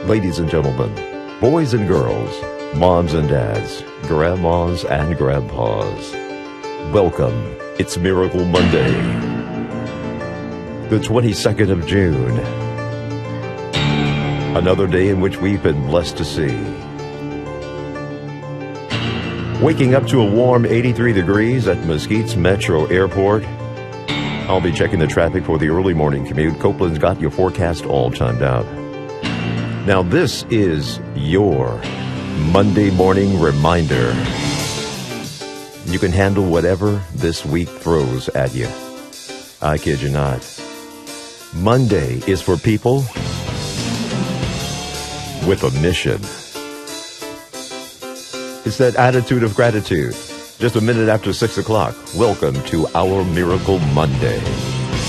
Ladies and gentlemen, boys and girls, moms and dads, grandmas and grandpas, welcome. It's Miracle Monday, the 22nd of June. Another day in which we've been blessed to see. Waking up to a warm 83 degrees at Mesquite Metro Airport. I'll be checking the traffic for the early morning commute. Copeland's got your forecast all timed out. Now this is your Monday morning reminder. You can handle whatever this week throws at you. I kid you not. Monday is for people with a mission. It's that attitude of gratitude. Just a minute after 6 o'clock. Welcome to our Miracle Monday.